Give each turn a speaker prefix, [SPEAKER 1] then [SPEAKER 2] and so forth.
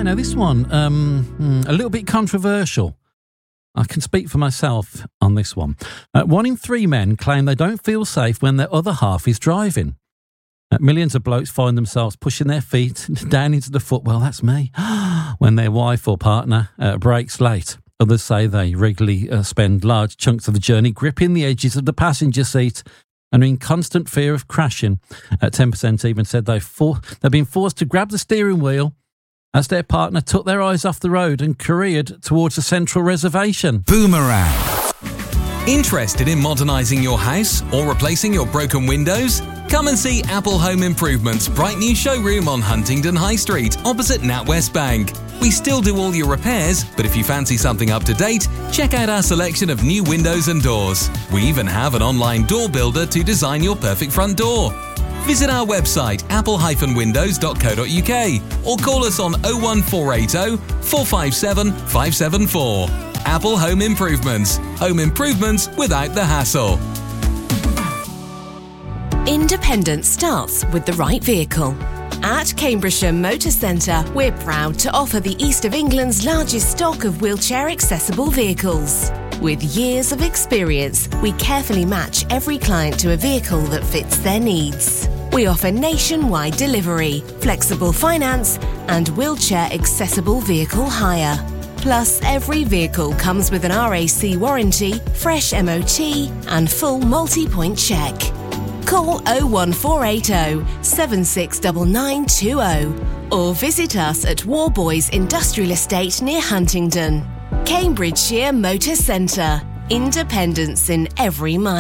[SPEAKER 1] now this one, a little bit controversial. I can speak for myself on this one. 1 in 3 men claim they don't feel safe when their other half is driving. Millions of blokes find themselves pushing their feet down into the footwell, that's me, when their wife or partner brakes late. Others say they regularly spend large chunks of the journey gripping the edges of the passenger seat and are in constant fear of crashing. 10% even said they've been forced to grab the steering wheel as their partner took their eyes off the road and careered towards a central reservation.
[SPEAKER 2] Boomerang. Interested in modernising your house or replacing your broken windows? Come and see Apple Home Improvements' bright new showroom on Huntingdon High Street, opposite NatWest Bank. We still do all your repairs, but if you fancy something up to date, check out our selection of new windows and doors. We even have an online door builder to design your perfect front door. Visit our website apple-windows.co.uk or call us on 01480 457 574. Apple Home Improvements. Home improvements without the hassle.
[SPEAKER 3] Independence starts with the right vehicle. At Cambridgeshire Motor Centre, we're proud to offer the East of England's largest stock of wheelchair-accessible vehicles. With years of experience, we carefully match every client to a vehicle that fits their needs. We offer nationwide delivery, flexible finance, and wheelchair-accessible vehicle hire. Plus, every vehicle comes with an RAC warranty, fresh MOT, and full multi-point check. Call 01480 769920 or visit us at Warboys Industrial Estate near Huntingdon. Cambridgeshire Motor Centre. Independence in every mile.